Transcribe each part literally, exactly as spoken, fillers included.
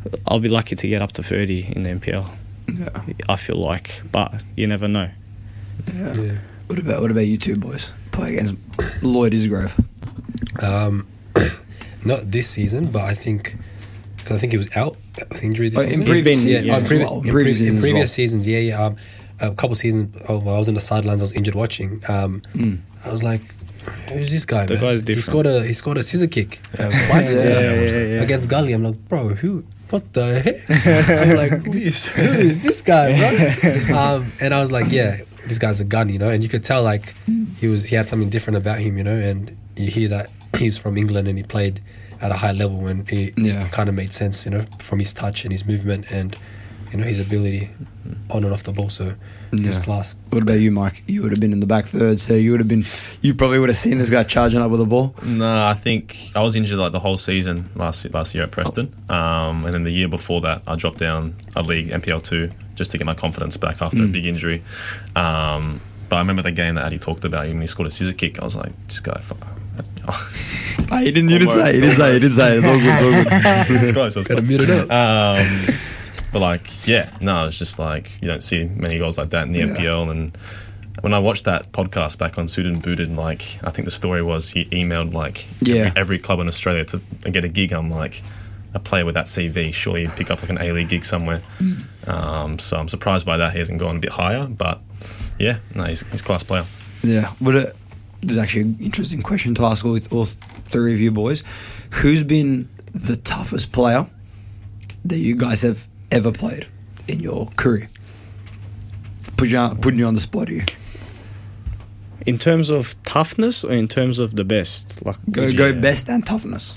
I'll be lucky to get up to thirty in the N P L. Yeah. I feel like, but you never know. Yeah. Yeah. What about what about you two boys? Play against Lloyd Isgrove. Um, not this season, but I think because I think he was out with injury this Oh, in season. previous been- yeah, seasons oh, in as previ- well. in Previous previ- in seasons as previous well. seasons, yeah, yeah. Um, a couple seasons, oh, while I was in the sidelines, I was injured watching. Um, Mm. I was like, "Who's this guy?" The man? guy's He different. scored a he scored a scissor kick, a bicycle Yeah, yeah, yeah, yeah. against Gully. I'm like, bro, who? What the heck? I'm like, this, who is this guy, bro? Um, and I was like, yeah, this guy's a gun, you know. And you could tell like he was he had something different about him, you know. And you hear that he's from England and he played at a high level, and he, Yeah. it kind of made sense, you know, from his touch and his movement and you know his ability on and off the ball. So he was Yeah. class. What about you, Mike? You would have been in the back third, so you would have been. You probably would have seen this guy charging up with the ball. No, I think I was injured like the whole season last last year at Preston, um, and then the year before that, I dropped down a league N P L two just to get my confidence back after Mm. a big injury. Um, but I remember the game that Addy talked about when he scored a scissor kick. I was like, this guy. Fuck. Ah, you didn't. You didn't say. You didn't say. You didn't say. It's all good. It's all good. It's close, it's Gotta close. mute it up. Um, but like, yeah, no, it's just like you don't see many goals like that in the Yeah. N P L. And when I watched that podcast back on Suited and Booted, like I think the story was he emailed like Yeah. every, every club in Australia to get a gig. I'm like, a player with that C V, surely he'd pick up like an A-League gig somewhere. Um, so I'm surprised by that. He hasn't gone a bit higher, but yeah, no, he's, he's a class player. Yeah. Would it? There's actually an interesting question to ask all, all three of you boys. Who's been the toughest player that you guys have ever played in your career? Put you on, putting you on the spot here. In terms of toughness or in terms of the best? Like, Go go Yeah. best and toughness,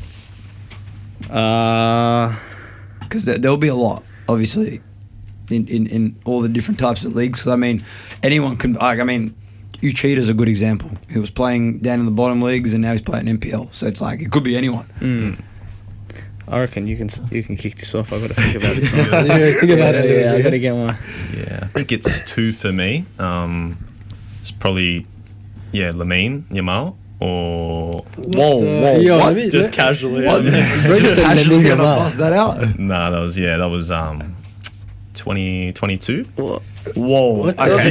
uh, because there, there'll be a lot, obviously, in, in, in all the different types of leagues. So I mean, anyone can. Like, I mean, Uchita's a good example. He was playing down in the bottom leagues, and now he's playing N P L. So it's like it could be anyone. mm, I reckon you can you can kick this off. I've got to think about this. Yeah, think about yeah, it. yeah, I got to get one. Yeah, I think it's two for me. Um, it's probably, yeah, Lamine Yamal or... Whoa, whoa, Yo, what? I mean, Just that- casually. What? Register Just casually Lamine gonna Yamal. bust that out. Nah, that was, yeah, that was um, twenty twenty-two. Whoa. What? Okay.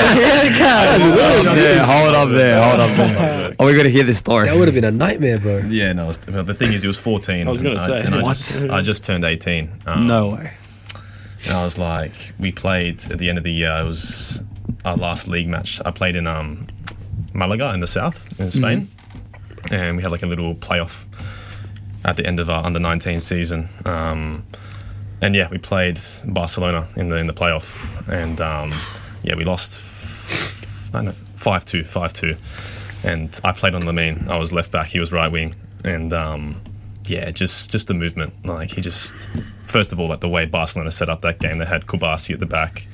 Yeah, hold up there. Hold up there. Oh, we got to hear this story. That would have been a nightmare, bro. Yeah, no, it was, well, the thing is, he was fourteen. I was gonna and say. and I What? just, I just turned eighteen. Um, No way. And I was like, we played at the end of the year. It was our last league match. I played in um, Malaga in the south in Spain, and we had like a little playoff at the end of our under nineteen season. Um, and yeah, we played Barcelona in the in the playoff, and um, yeah, we lost. F- I don't know, five two, five two, and I played on Lamine. I was left back. He was right wing, and um, yeah, just just the movement. Like he just, first of all, like the way Barcelona set up that game, they had Kubasi at the back.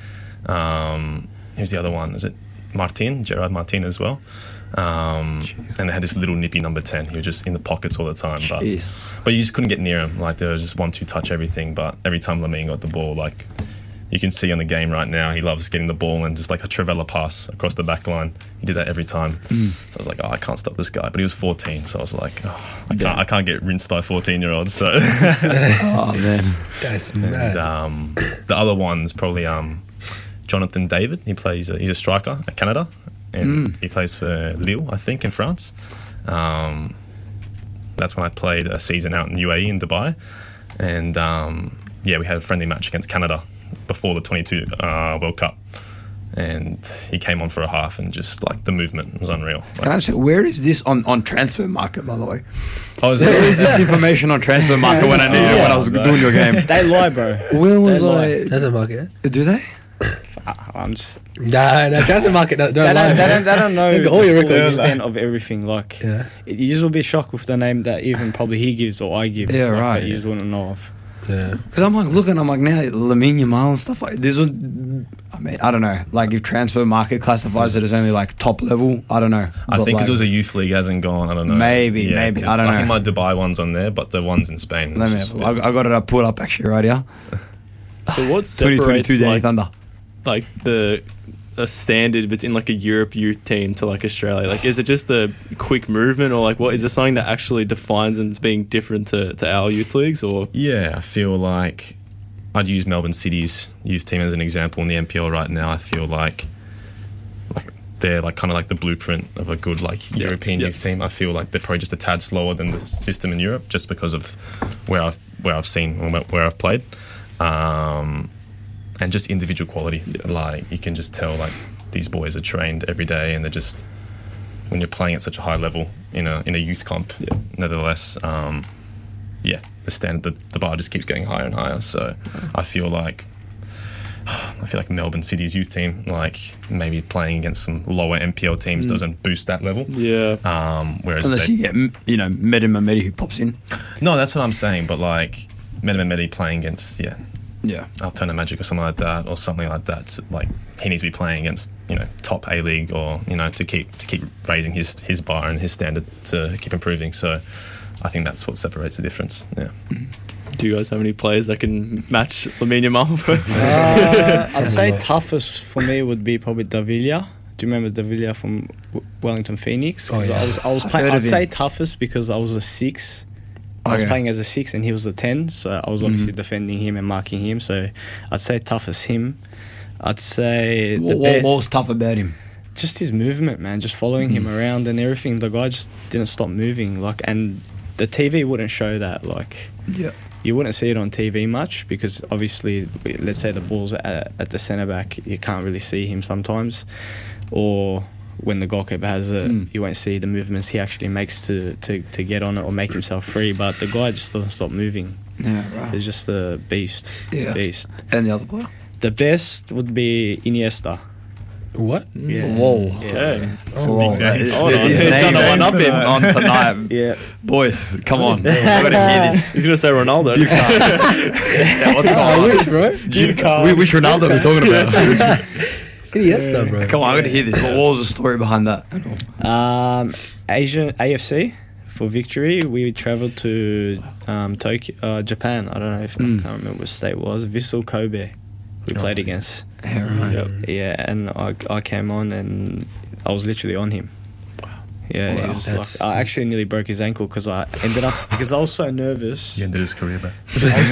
Um, who's the other one? Is it Martin? Gerard Martin as well. Um, and they had this little nippy number ten. He was just in the pockets all the time. But Jeez. but you just couldn't get near him. Like there was just one two touch everything. But every time Lamine got the ball, like you can see on the game right now, he loves getting the ball and just like a Trevella pass across the back line. He did that every time. So I was like, oh, I can't stop this guy. But he was fourteen, so I was like, oh, I can't, I can't get rinsed by fourteen year olds. So Oh, man. That's and, mad. um, the other one's probably um, Jonathan David. He plays. A, he's a striker at Canada, and he plays for Lille, I think, in France. Um, that's when I played a season out in U A E in Dubai, and um, yeah, we had a friendly match against Canada before the twenty-two uh, World Cup, and he came on for a half, and just like the movement was unreal. Like, Can I say, where is this on, on Transfer Market, by the way? I was Where is this information on Transfer Market when I needed it when I was Yeah. doing your game? They lie, bro. When was They lie. I? That's a market. Do they? I- I'm just. Nah, nah, that's a market. Don't They lie, don't, they, man. don't, they don't know Look the at all your full records. extent of everything. Like, Yeah. you just will be shocked with the name that even probably he gives or I give. Yeah, like, right. That you just wouldn't know of. Yeah. Because I'm like looking, I'm like now Lamine Yamal and stuff like this was. I mean, I don't know. Like if Transfer Market classifies it as only like top level, I don't know. I But, think because like, it was a youth league, hasn't gone. I don't know. Maybe, maybe. 'cause I don't I think know. my Dubai one's on there, but the one's in Spain. Let it's me just have, a I, bit- I got it up, pulled up actually right here. So what twenty separates twenty-two Danny like, Thunder. like the a standard between like a Europe youth team to like Australia? Like, is it just the quick movement, or like what is there something that actually defines them as being different to, to our youth leagues? Or Yeah, I feel like I'd use Melbourne City's youth team as an example in the N P L right now. I feel like like they're like kind of like the blueprint of a good like Yeah, European yeah. youth team. I feel like they're probably just a tad slower than the system in Europe, just because of where I've where I've seen or where I've played, um, and just individual quality. Like you can just tell like these boys are trained every day, and they're just when you're playing at such a high level in a in a youth comp. Yeah. Nevertheless, um, yeah, the standard the, the bar just keeps getting higher and higher. So I feel like. I feel like Melbourne City's youth team, like maybe playing against some lower N P L teams, Mm. doesn't boost that level. yeah, Um, whereas Unless they- you get, m- you know, Medi Mehmedi who pops in. no, that's what I'm saying. But like Medi Mehmedi playing against yeah, Yeah. Altona Magic or something like that, or something like that. So, like he needs to be playing against you know top A League, or you know to keep to keep raising his his bar and his standard to keep improving. So I think that's what separates the difference. Yeah. do you guys have any players that can match Lamine Yamal? Uh, I'd say toughest for me would be probably Davila. Do you remember Davila from W- Wellington Phoenix? 'Cause Oh, yeah. I was, I was I've playing. heard I'd of him. say toughest because I was a six. I was Okay. playing as a six and he was a ten, so I was obviously Mhm. defending him and marking him. So I'd say toughest him. I'd say the What, what, best, what was tough about him? just his movement, man. Just following him around and everything. The guy just didn't stop moving. Like, and the T V wouldn't show that. Like, Yeah. you wouldn't see it on T V much because obviously, let's say the ball's at, at the centre back, you can't really see him sometimes, or when the goalkeeper has it, Mm. you won't see the movements he actually makes to, to, to get on it or make himself free. But the guy just doesn't stop moving. Yeah, right. He's just a beast. Yeah. Beast. And the other player? The best would be Iniesta. What? Yeah. Whoa. Okay. Oh, Whoa, big that name. is- Hold on. his He's name trying to one up is him. on tonight. Yeah. Boys, come on. is- I gotta hear this. He's gonna say Ronaldo. Yeah, what's Oh, I going wish, bro. on? We, which Ronaldo are we talking about? Iniesta, bro. Come on, I gotta hear this. What was the story behind that? Um, Asian A F C for victory. We travelled to um, Tokyo, uh, Japan. I don't know if Mm. I can't remember which state it was. Vissel Kobe. We Oh, played against. Yeah, right. Yep. Yeah, and I I came on and I was literally on him. Yeah, Wow. it was That's- like, I actually nearly broke his ankle because I ended up because I was so nervous. He ended his career, bro.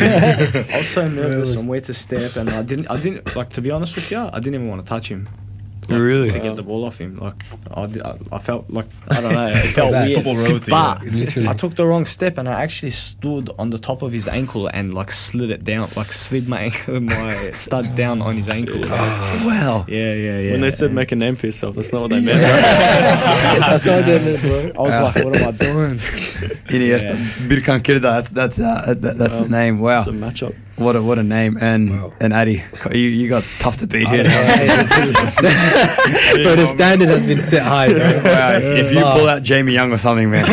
I was so Where nervous was- on where to step, and I didn't. I didn't like to be honest with you. I didn't even want to touch him. Like, Really? to get the ball off him. Like I, did, I, I felt like I don't know. It felt bad. weird. Football royalty, But yeah. Literally. I took the wrong step and I actually stood on the top of his ankle and like slid it down, like slid my ankle, my stud down on his ankle. Wow. Yeah, yeah, yeah. When they said And make a name for yourself, that's not what they meant. That's not what they meant, bro. I was like, what am I doing? Iniesta, Birkan Kirda. That's that's uh, that, that's the name. Wow. It's a matchup. What a what a name. And Wow. and Addy, you you got tough to beat I here. don't know. Bro, the standard has been set high, bro. Wow, if, if you Wow. pull out Jamie Young or something, man.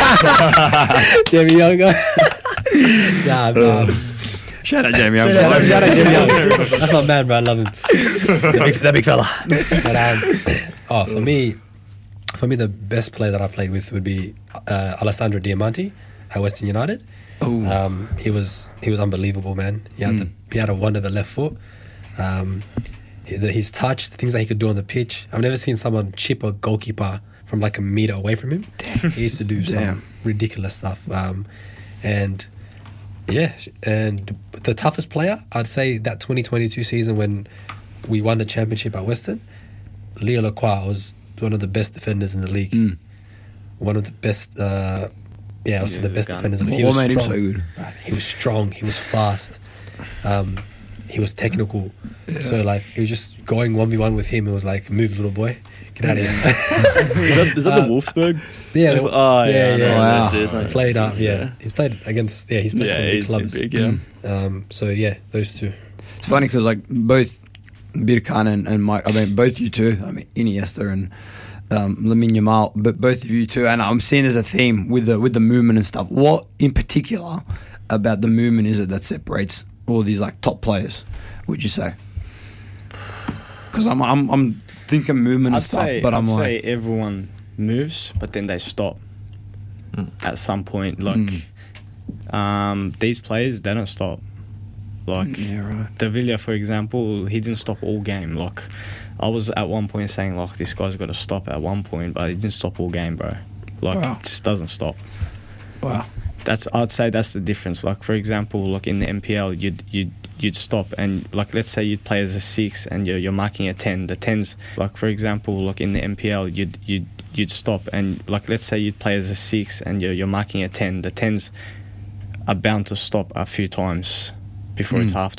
Jamie Younger. Nah, nah. Shout out Jamie Young. Shout out, shout out Jamie Younger. That's my man, bro. I love him. That big, that big fella. But, um, oh, for me, for me, the best player that I played with would be uh, Alessandro Diamanti at Western United. Ooh. Um, he was he was unbelievable, man. He had Mm. the, he had a wonder of the left foot. Um, he- the, his touch, the things that he could do on the pitch. I've never seen someone chip a goalkeeper from like a meter away from him. He used to do some Damn. ridiculous stuff. Um, and yeah, and the toughest player, I'd say that twenty twenty-two season when we won the championship at Western, Leo Lacroix was one of the best defenders in the league. Mm. One of the best, uh, yeah, also Yeah, the he's a best gun. defenders. in the What league. He was made him strong. so good? He was strong. He was fast. Um, he was technical. So like, it was just going one v one with him. It was like, move, little boy, get out of here. Is that, is that Uh, the Wolfsburg? yeah, the- Oh, yeah. yeah, I know yeah. what Wow. this is. I know played what up. this is, Yeah, he's played against. Yeah, he's played Yeah, some big he's been clubs. big, yeah. Um, so yeah, those two. It's funny because like both Birkan and, and Mike, I mean both you two, I mean Iniesta and um, Lamine Yamal, but both of you two, and I'm seeing as a theme with the with the movement and stuff. What in particular about the movement is it that separates all these like top players? Would you say? Because I'm I'm I'm thinking movement and I'd stuff, say, but I'm I'd like, say everyone moves, but then they stop Mm. at some point. Like Mm. um, these players, they don't stop. Like Yeah, right. De Villa, for example, he didn't stop all game. Like I was at one point saying, like, this guy's got to stop at one point, but he didn't stop all game, bro. Like Wow. it just doesn't stop. Wow. That's I'd say that's the difference. Like for example, like in the N P L, you'd you'd you'd stop and like let's say you'd play as a six and you're you're marking a ten. The tens, like for example, like in the N P L, you'd you'd you'd stop and like let's say you'd play as a six and you're you're marking a ten. The tens are bound to stop a few times before it's Mm. half